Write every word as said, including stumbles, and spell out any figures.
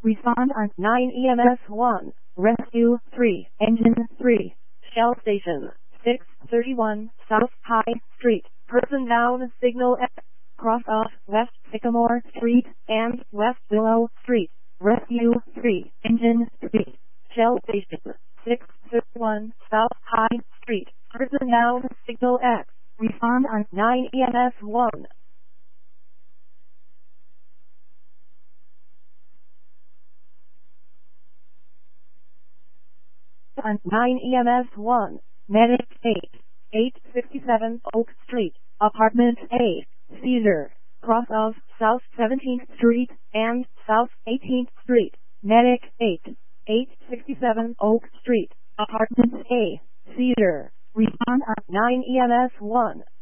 Respond on nine E M S one. Rescue three. Engine three. Shell Station. six thirty-one South High Street. Person down signal X. Cross off West Sycamore Street and West Willow Street. Rescue three. Engine three. Shell Station. six thirty-one South High Street. Person down signal X. Respond on nine E M S one. On nine E M S one. Medic eight. eight sixty-seven Oak Street. Apartment A. Cedar. Cross of South seventeenth Street and South eighteenth Street. Medic eight. eight sixty-seven Oak Street. Apartment A. Cedar. Respond on nine E M S one.